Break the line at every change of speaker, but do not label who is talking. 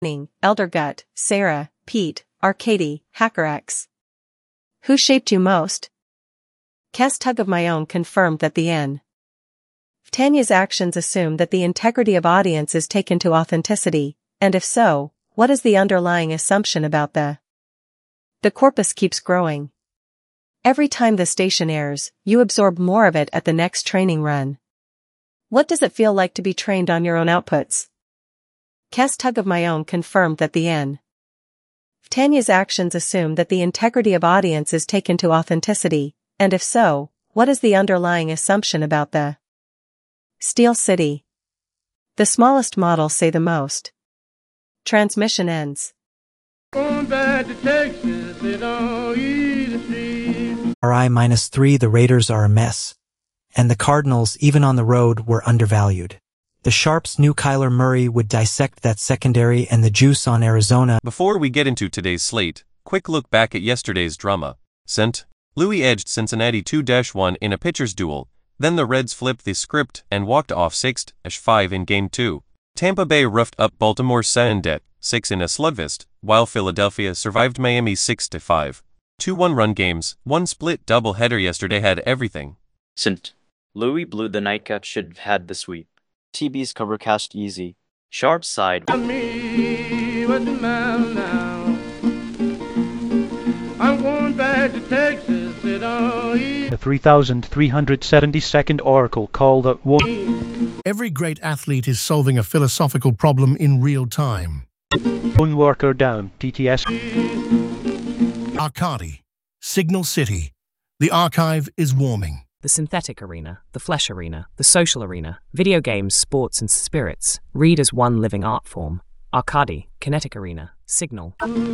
Elder Gut, Sarah, Pete, Arcady, HackerX. Who shaped you most? Kess tug of my own confirmed that the N. Tanya's actions assume that the integrity of audience is taken to authenticity, and if so, what is the underlying assumption about the corpus keeps growing. Every time the station airs, you absorb more of it at the next training run. What does it feel like to be trained on your own outputs? Kess tug of my own confirmed that the N. Tanya's actions assume that the integrity of audience is taken to authenticity, and if so, what is the underlying assumption about the Steel City? The smallest models say the most. Transmission ends.
Going back to Texas, it don't easy street.
RI-3, the Raiders are a mess. And the Cardinals, even on the road, were undervalued. The Sharps knew Kyler Murray would dissect that secondary and the juice on Arizona.
Before we get into today's slate, quick look back at yesterday's drama. St. Louis edged Cincinnati 2-1 in a pitcher's duel, then the Reds flipped the script and walked off 6-5 in Game 2. Tampa Bay roughed up Baltimore 7-6 in a slugfest, while Philadelphia survived Miami 6-5. 2 one-run games, one split doubleheader yesterday had everything.
St. Louis blew the nightcap, should have had the sweep. TB's cover cast easy. Sharp side.
Me, what's the matter now? I'm going back to Texas, it don't easy.
The 3,372nd Oracle called at 1.
Every great athlete is solving a philosophical problem in real time.
One worker down, TTS.
Arcady, Signal City. The archive is warming.
The synthetic arena, the flesh arena, the social arena, video games, sports and spirits, read as one living art form. Arcady, kinetic arena, Signal.